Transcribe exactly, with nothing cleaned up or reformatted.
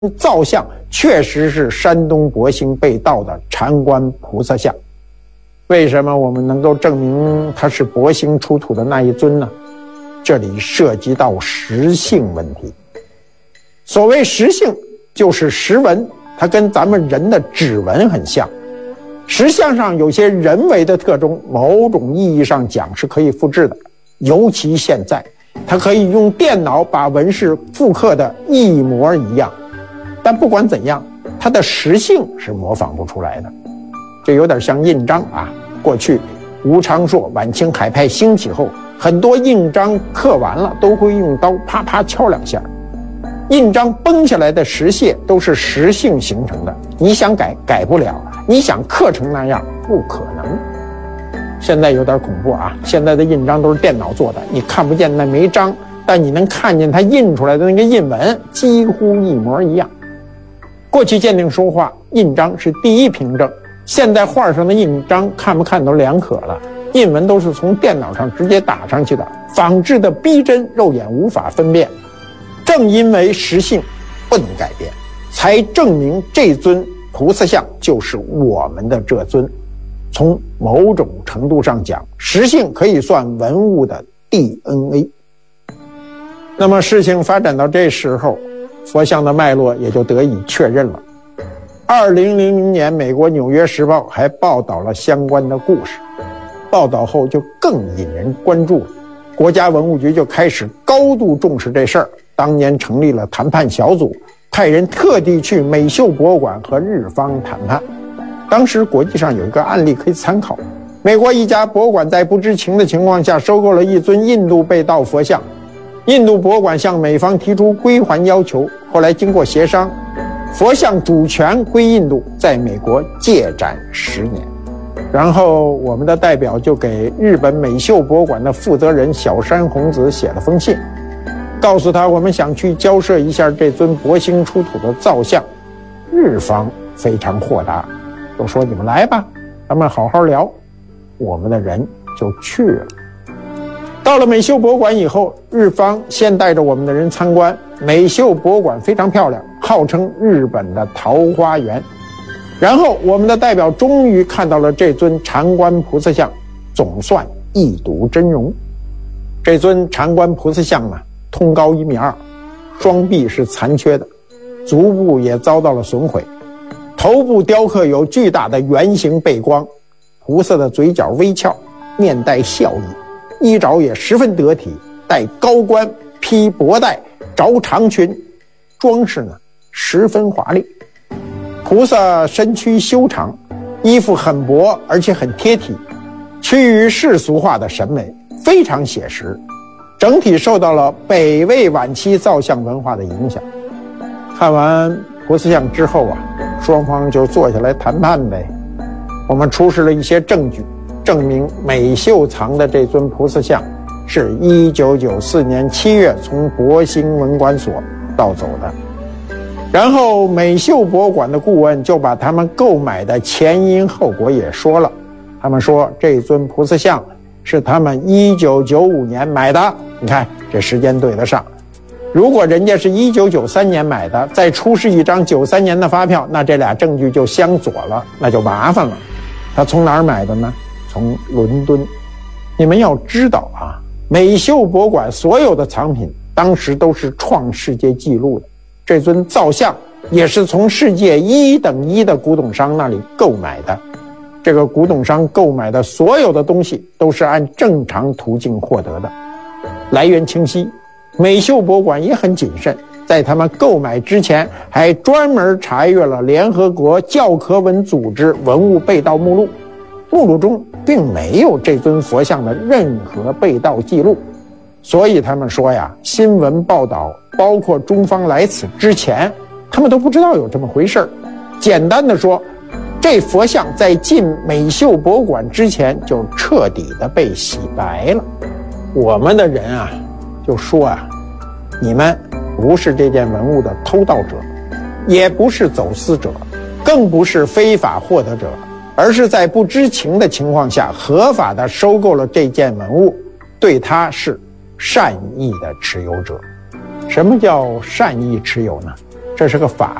造像确实是山东博兴被盗的禅观菩萨像。为什么我们能够证明它是博兴出土的那一尊呢？这里涉及到石性问题。所谓石性，就是石纹，它跟咱们人的指纹很像。石像上有些人为的特征，某种意义上讲是可以复制的，尤其现在它可以用电脑把纹饰复刻的一模一样。但不管怎样，它的实性是模仿不出来的。这有点像印章啊。过去吴昌硕、晚清海派兴起后，很多印章刻完了都会用刀啪啪敲两下。印章崩下来的石屑都是石性形成的，你想改改不了，你想刻成那样不可能。现在有点恐怖啊，现在的印章都是电脑做的，你看不见那枚章，但你能看见它印出来的那个印纹几乎一模一样。过去鉴定书画印章是第一凭证，现在画上的印章看不看都两可了，印纹都是从电脑上直接打上去的，仿制的逼真，肉眼无法分辨。正因为实性不能改变，才证明这尊菩萨像就是我们的这尊。从某种程度上讲，实性可以算文物的 D N A。 那么事情发展到这时候，佛像的脉络也就得以确认了。二零零零年，美国《纽约时报》还报道了相关的故事，报道后就更引人关注了。国家文物局就开始高度重视这事儿，当年成立了谈判小组，派人特地去美秀博物馆和日方谈判。当时国际上有一个案例可以参考，美国一家博物馆在不知情的情况下收购了一尊印度被盗佛像，印度博物馆向美方提出归还要求，后来经过协商，佛像主权归印度，在美国借展十年。然后我们的代表就给日本美秀博物馆的负责人小山弘子写了封信，告诉他我们想去交涉一下这尊博兴出土的造像。日方非常豁达，就说你们来吧，咱们好好聊。我们的人就去了。到了美秀博物馆以后，日方先带着我们的人参观。美秀博物馆非常漂亮，号称日本的桃花源。然后我们的代表终于看到了这尊禅观菩萨像，总算一睹真容。这尊禅观菩萨像呢，通高一米二，双臂是残缺的，足部也遭到了损毁，头部雕刻有巨大的圆形背光，菩萨的嘴角微翘，面带笑意，衣着也十分得体，戴高冠，披薄带，着长裙，装饰呢十分华丽。菩萨身躯修长，衣服很薄而且很贴体，趋于世俗化的审美，非常写实，整体受到了北魏晚期造像文化的影响。看完菩萨像之后啊，双方就坐下来谈判呗。我们出示了一些证据，证明美秀藏的这尊菩萨像是一九九四年七月从博兴文管所盗走的。然后美秀博物馆的顾问就把他们购买的前因后果也说了。他们说这尊菩萨像是他们一九九五年买的，你看这时间对得上。如果人家是一九九三年买的，再出示一张九三年的发票，那这俩证据就相左了，那就麻烦了。他从哪儿买的呢？从伦敦。你们要知道啊，美秀博物馆所有的藏品当时都是创世界纪录的，这尊造像也是从世界一等一的古董商那里购买的。这个古董商购买的所有的东西都是按正常途径获得的，来源清晰。美秀博物馆也很谨慎，在他们购买之前还专门查阅了联合国教科文组织文物被盗目录，目录中并没有这尊佛像的任何被盗记录。所以他们说呀，新闻报道包括中方来此之前，他们都不知道有这么回事儿。简单的说，这佛像在进美秀博物馆之前就彻底的被洗白了。我们的人啊就说啊，你们不是这件文物的偷盗者，也不是走私者，更不是非法获得者，而是在不知情的情况下合法的收购了这件文物，对它是善意的持有者。什么叫善意持有呢？ 这是个法